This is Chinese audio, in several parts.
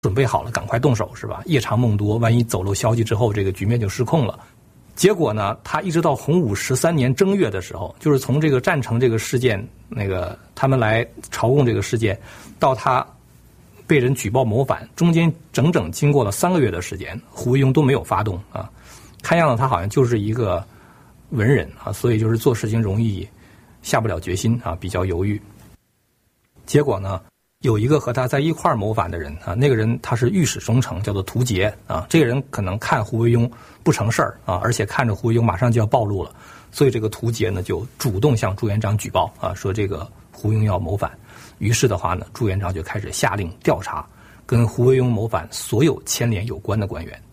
准备好了，赶快动手是吧？夜长梦多，万一走漏消息之后，这个局面就失控了。结果呢，他一直到洪武13年正月的时候，就是从这个战城这个事件，他们来朝贡这个事件，到他被人举报谋反，中间整整经过了3个月的时间，胡惟庸都没有发动啊。看样子他好像就是一个文人啊，所以就是做事情容易下不了决心啊，比较犹豫。结果呢，有一个和他在一块儿谋反的人啊，那个人他是御史中丞，叫做屠杰啊。这个人可能看胡惟庸不成事儿啊，而且看着胡惟庸马上就要暴露了，所以这个屠杰呢就主动向朱元璋举报啊，说这个胡惟庸要谋反。于是的话呢，朱元璋就开始下令调查跟胡惟庸谋反所有牵连有关的官员。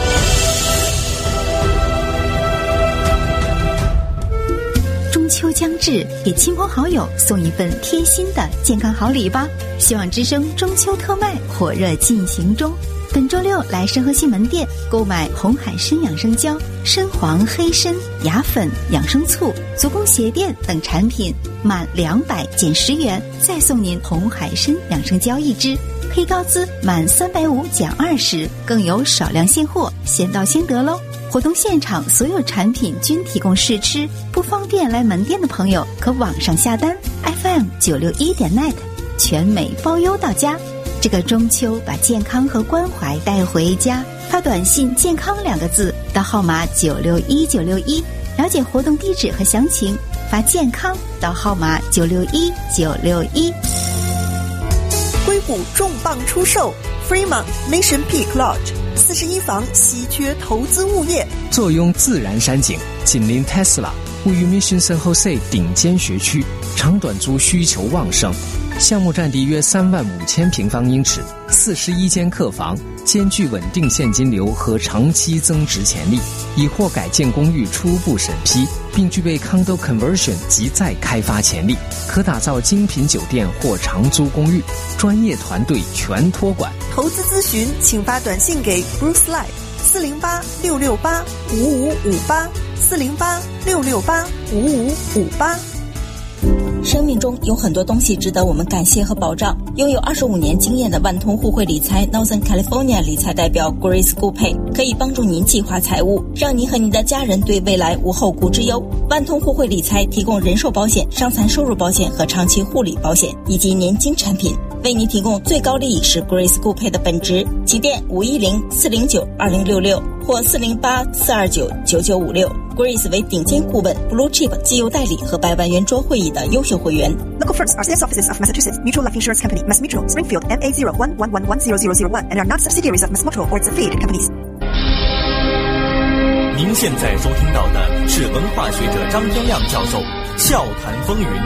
中秋将至，给亲朋好友送一份贴心的健康好礼吧！希望之声中秋特卖火热进行中，本周6来申河西门店购买红海参养生胶、参黄黑参、牙粉、养生醋、足弓鞋垫等产品，满200减10元，再送您红海参养生胶1支。配高资满350减20，更有少量现货，先到先得喽！活动现场所有产品均提供试吃，不方便来门店的朋友可网上下单 FM961.net， 全美包邮到家。这个中秋把健康和关怀带回家，发短信健康2个字到号码961961，了解活动地址和详情，发健康到号码961961。 硅谷重磅出售 Fremont Mission Peak Lodge，41房稀缺投资物业， 坐拥自然山景，紧邻 Tesla， 位于 Mission San Jose 顶尖学区，长短租需求旺盛。项目占地约35000平方英尺，41间客房，兼具稳定现金流和长期增值潜力，已获改建公寓初步审批，并具备 Condo Conversion 及再开发潜力，可打造精品酒店或长租公寓，专业团队全托管。 投资咨询请发短信给 Bruce Lai 408-668-5558 408-668-5558。 生命中有很多东西值得我们感谢和保障。拥有25年经验的万通互惠理财 Northern California 理财代表 Grace Gupay 可以帮助您计划财务，让您和您的家人对未来无后顾之忧。万通互惠理财提供人寿保险、伤残收入保险和长期护理保险以及年金产品，为您提供最高利益是 Grace Gupay 的本职。起电510-409-2066或408-429-9956。Grace 为顶尖顾问 Blue Chip 绩优代理和100万圆桌会议的优秀会员。 Local firms are sales offices of Massachusetts Mutual Life Insurance Company, Mass Mutual, Springfield, MA0111100001 and are not subsidiaries of Mass Mutual or its affiliated companies. 您现在收听到的是文化学者张天亮教授笑谈风云。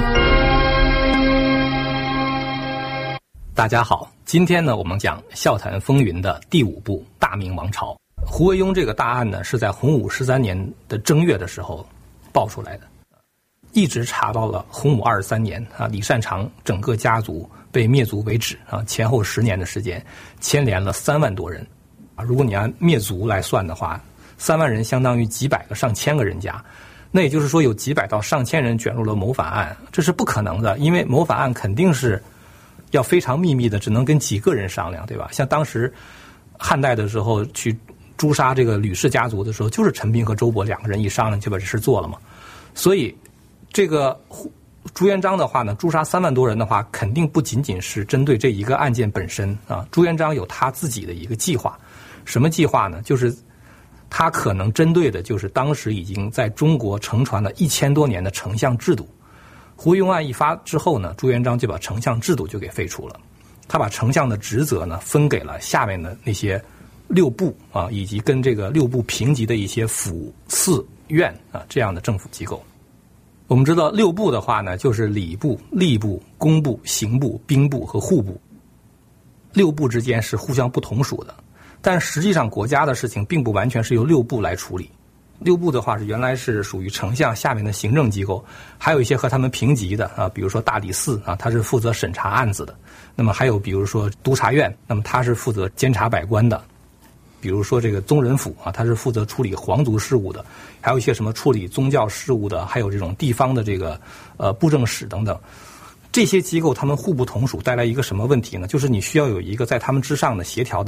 大家好，今天呢我们讲笑谈风云的第5部大明王朝。胡惟庸这个大案呢是在洪武13年的正月的时候爆出来的，一直查到了洪武23年啊，李善长整个家族被灭族为止啊，前后10年的时间，牵连了3万多人啊。如果你按灭族来算的话，3万人相当于几百个上千个人家，那也就是说有几百到上千人卷入了谋反案，这是不可能的，因为谋反案肯定是要非常秘密的，只能跟几个人商量，对吧？像当时汉代的时候去诛杀这个吕氏家族的时候，就是陈斌和周勃2个人一商量就把这事做了嘛。所以这个朱元璋的话呢，诛杀3万多人的话，肯定不仅仅是针对这一个案件本身啊。朱元璋有他自己的一个计划，什么计划呢？就是他可能针对的就是当时已经在中国承传了1000多年的丞相制度。胡惟庸案一发之后呢，朱元璋就把丞相制度就给废除了，他把丞相的职责呢分给了下面的那些6部啊，以及跟这个6部平级的一些府、寺、院啊这样的政府机构。我们知道6部的话呢，就是礼部、吏部、工部、刑部、兵部和户部。6部之间是互相不同属的，但实际上国家的事情并不完全是由6部来处理。6部的话是原来是属于丞相下面的行政机构，还有一些和他们平级的啊，比如说大理寺啊，他是负责审查案子的。那么还有比如说督察院，那么他是负责监察百官的。比如说这个宗人府啊，他是负责处理皇族事务的，还有一些什么处理宗教事务的，还有这种地方的这个布政使等等。 这些机构他们互不同属带来一个什么问题呢？就是你需要有一个在他们之上的协调